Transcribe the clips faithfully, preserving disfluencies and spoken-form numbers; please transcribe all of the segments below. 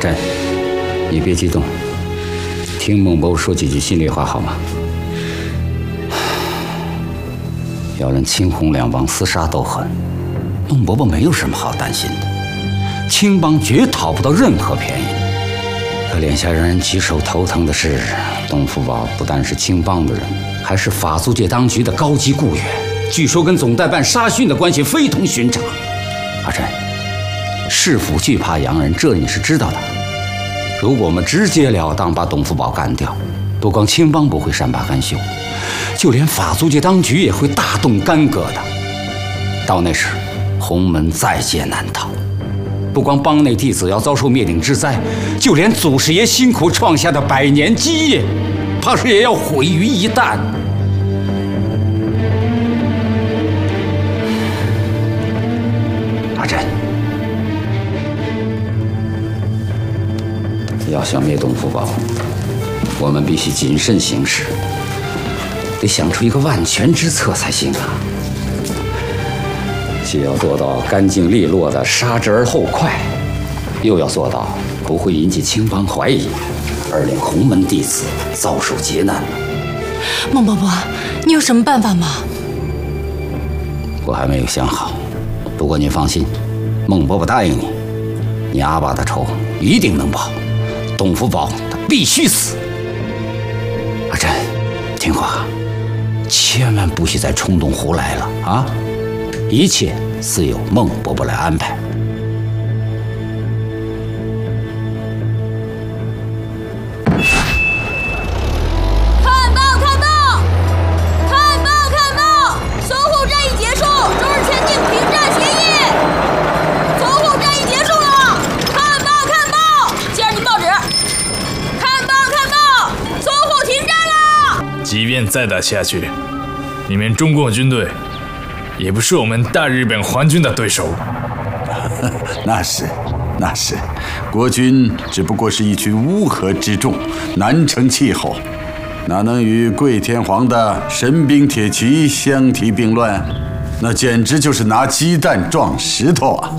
珍，你别激动，听孟伯伯说几句心里话好吗？要论青红两帮厮杀斗狠，孟伯伯没有什么好担心的，青帮绝讨不到任何便宜。可脸下让人棘手头疼的是，董福宝不但是青帮的人，还是法租界当局的高级雇员，据说跟总代办沙逊的关系非同寻常。阿珍，市府惧怕洋人，这你是知道的。如果我们直截了当把董福宝干掉，不光青帮不会善罢甘休，就连法租界当局也会大动干戈的。到那时，洪门在劫难逃，不光帮内弟子要遭受灭顶之灾，就连祖师爷辛苦创下的百年基业，怕是也要毁于一旦。阿珍，要消灭董福宝，我们必须谨慎行事，得想出一个万全之策才行啊！既要做到干净利落的杀之而后快，又要做到不会引起青帮怀疑，而令洪门弟子遭受劫难。 孟伯伯，你有什么办法吗？ 我还没有想好，不过你放心，孟伯伯答应你，你阿爸的仇一定能报，董福宝他必须死。阿珍，听话，千万不许再冲动胡来了啊！一切自有孟伯伯来安排。 看报，看报，看报，看报！淞沪战役结束，中日签订停战协议。淞沪战役结束了，看报，看报！接着你报纸，看报，看报！淞沪停战了。 即便再打下去，你们中国军队也不是我们大日本皇军的对手。 那是，那是，国军只不过是一群乌合之众，难成气候，哪能与桂天皇的神兵铁骑相提并论？那简直就是拿鸡蛋撞石头啊！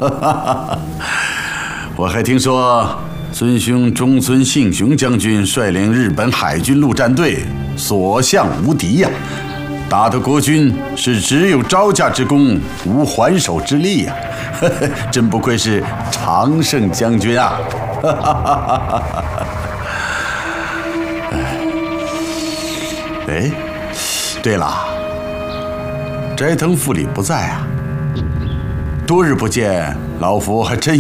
我还听说孙兄中村信雄将军率领日本海军陆战队所向无敌呀、啊！打的国军是只有招架之功，无还手之力呀、啊！真不愧是常胜将军啊！哎，对了，斋藤副理不在啊，多日不见，老夫还真